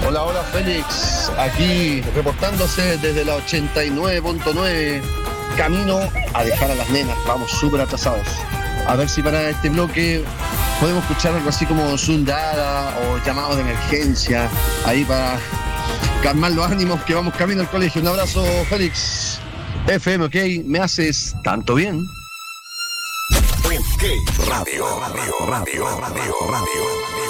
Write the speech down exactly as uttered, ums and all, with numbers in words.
Hola, hola Félix, aquí reportándose desde la ochenta y nueve punto nueve, camino a dejar a las nenas, vamos súper atrasados. A ver si para este bloque podemos escuchar algo así como Zundada o llamados de emergencia, ahí para calmar los ánimos que vamos camino al colegio. Un abrazo Félix, F M, ok, me haces tanto bien. Ok, radio, radio, radio, radio, radio.